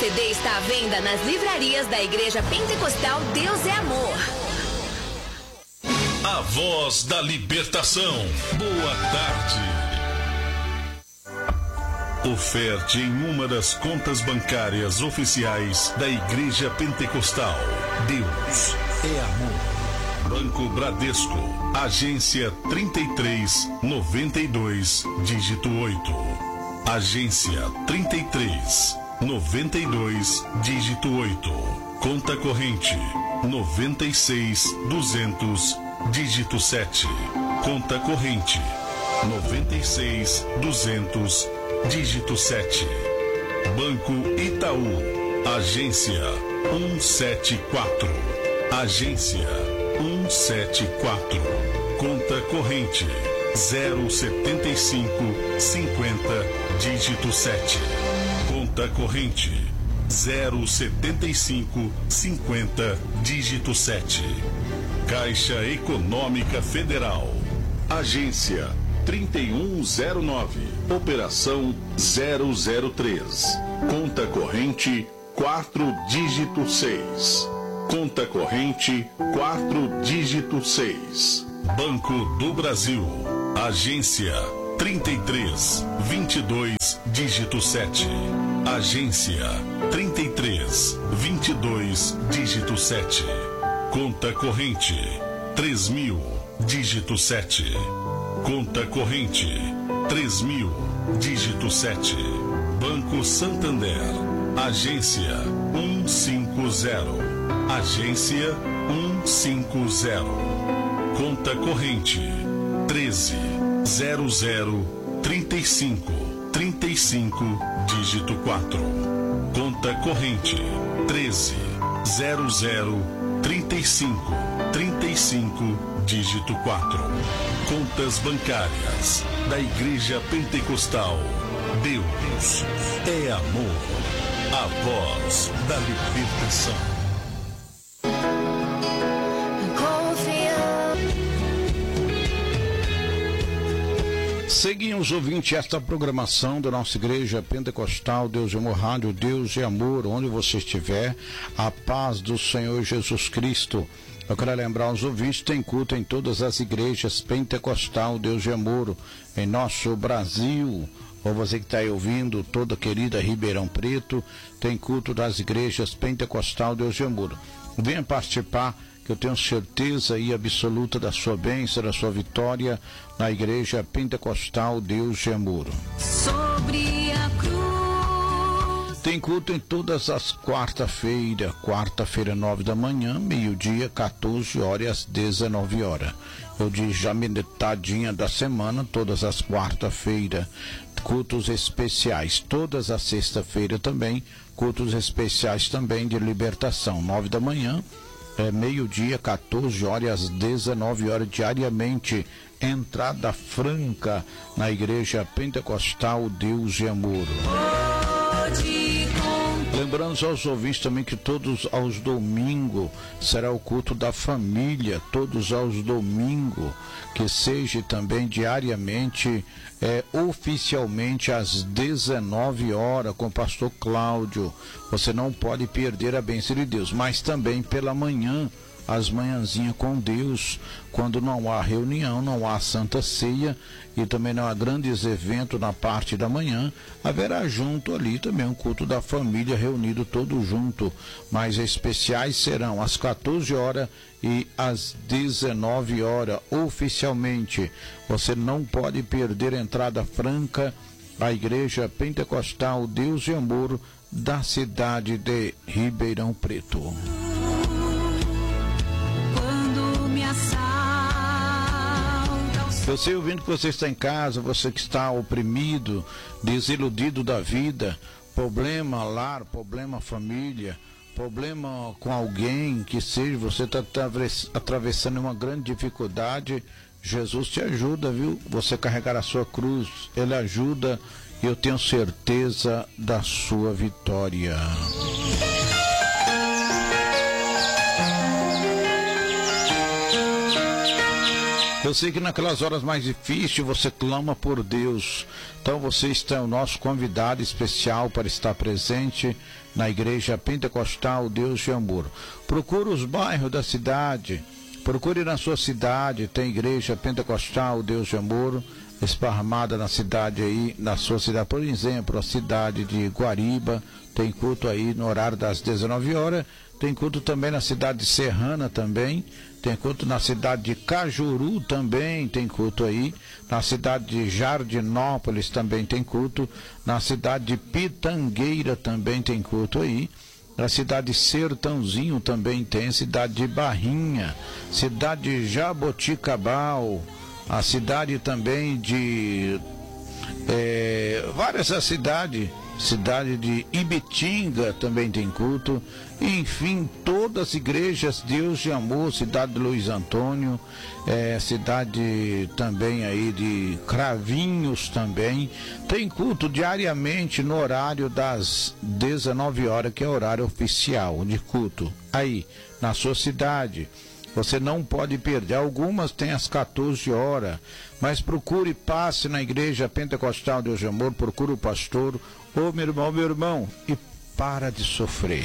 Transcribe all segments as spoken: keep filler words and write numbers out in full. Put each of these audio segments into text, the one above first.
C D está à venda nas livrarias da Igreja Pentecostal Deus é Amor. A voz da libertação. Boa tarde. Oferte em uma das contas bancárias oficiais da Igreja Pentecostal. Deus é Amor. Banco Bradesco, agência trinta e três, noventa e dois, dígito oito. Agência trinta e três, noventa e dois, dígito oito. Conta corrente noventa e seis, duzentos, dígito sete. Conta corrente noventa e seis, duzentos, dígito sete. Banco Itaú, agência cento e setenta e quatro. Agência cento e setenta e quatro. Conta corrente zero setenta e cinco, cinquenta, dígito sete. Conta corrente zero setenta e cinco, cinquenta, dígito sete. Caixa Econômica Federal, agência trinta e um zero nove, operação zero zero três. Conta corrente quatro, dígito seis. Conta corrente quatro, dígito seis. Banco do Brasil, agência trinta e três, vinte e dois, dígito sete. Agência trinta e três, vinte e dois, dígito sete. Conta corrente três mil, dígito sete. Conta corrente três mil, dígito sete. Banco Santander, agência cento e cinquenta. Agência cento e cinquenta. Conta corrente treze, zero zero, trinta e cinco, trinta e cinco, dígito quatro. Conta corrente treze, zero zero, trinta e cinco, trinta e cinco, dígito quatro. Contas bancárias da Igreja Pentecostal Deus é Amor. A voz da libertação. Seguimos, ouvinte, esta programação da nossa Igreja Pentecostal Deus é Amor, Rádio Deus é Amor, onde você estiver, a paz do Senhor Jesus Cristo. Eu quero lembrar os ouvintes, tem culto em todas as igrejas Pentecostal Deus é Amor, em nosso Brasil. Ou você que está aí ouvindo, toda querida Ribeirão Preto, tem culto das igrejas Pentecostal Deus é Amor. Venha participar, que eu tenho certeza e absoluta da sua bênção, da sua vitória na Igreja Pentecostal Deus é Amor. Sobre a cruz. Tem culto em todas as quarta-feira, quarta-feira, nove da manhã, meio-dia, quatorze horas e às dezenove horas. Eu digo já metadinha da semana, todas as quarta-feira, cultos especiais, todas as sexta-feira também, cultos especiais também de libertação, nove da manhã, é, meio-dia, quatorze horas e às dezenove horas diariamente, entrada franca na Igreja Pentecostal Deus e Amor. Lembrando aos ouvintes também que todos aos domingos será o culto da família, todos aos domingos, que seja também diariamente, é, oficialmente às dezenove horas com o pastor Cláudio. Você não pode perder a bênção de Deus, mas também pela manhã, as manhãzinhas com Deus, quando não há reunião, não há santa ceia e também não há grandes eventos na parte da manhã, haverá junto ali também um culto da família reunido todo junto, mas especiais serão às quatorze horas e às dezenove horas oficialmente. Você não pode perder a entrada franca à Igreja Pentecostal Deus e Amor da cidade de Ribeirão Preto. Você ouvindo que você está em casa, você que está oprimido, desiludido da vida, problema lar, problema família, problema com alguém que seja, você está atravessando uma grande dificuldade, Jesus te ajuda, viu? Você carregar a sua cruz, Ele ajuda e eu tenho certeza da sua vitória. Eu sei que naquelas horas mais difíceis você clama por Deus. Então você está o nosso convidado especial para estar presente na Igreja Pentecostal Deus de Amor. Procure os bairros da cidade. Procure na sua cidade, tem Igreja Pentecostal Deus de Amor esparramada na cidade aí, na sua cidade. Por exemplo, a cidade de Guariba tem culto aí no horário das dezenove horas. Tem culto também na cidade de Serrana também. Tem culto na cidade de Cajuru também, tem culto aí. Na cidade de Jardinópolis também tem culto. Na cidade de Pitangueira também tem culto aí. Na cidade de Sertãozinho também tem. Cidade de Barrinha. Cidade de Jaboticabal. A cidade também de... É, várias cidades. Cidade de Ibitinga também tem culto. Enfim, todas as igrejas Deus de Amor, cidade de Luiz Antônio, é, cidade também aí de Cravinhos também, tem culto diariamente no horário das dezenove horas, que é o horário oficial de culto, aí na sua cidade. Você não pode perder. Algumas tem às quatorze horas, mas procure, passe na Igreja Pentecostal Deus de Amor, procure o pastor. Ô meu irmão, meu irmão, e para de sofrer.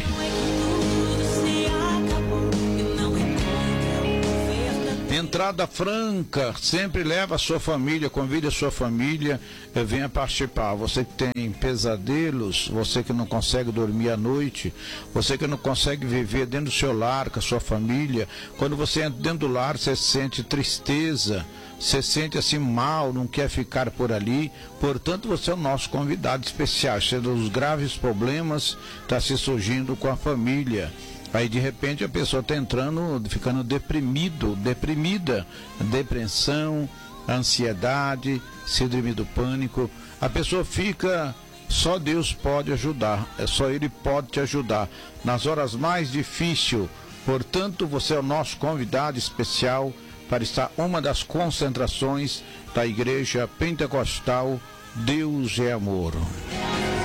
Entrada franca, sempre leva a sua família, convide a sua família, eh, venha participar. Você que tem pesadelos, você que não consegue dormir à noite, você que não consegue viver dentro do seu lar com a sua família, quando você entra dentro do lar, você sente tristeza, você sente assim mal, não quer ficar por ali. Portanto, você é o nosso convidado especial, sendo os graves problemas está se surgindo com a família. Aí de repente a pessoa está entrando, ficando deprimido, deprimida, depressão, ansiedade, síndrome do pânico. A pessoa fica, só Deus pode ajudar, é só Ele pode te ajudar nas horas mais difíceis. Portanto, você é o nosso convidado especial para estar uma das concentrações da Igreja Pentecostal Deus é Amor.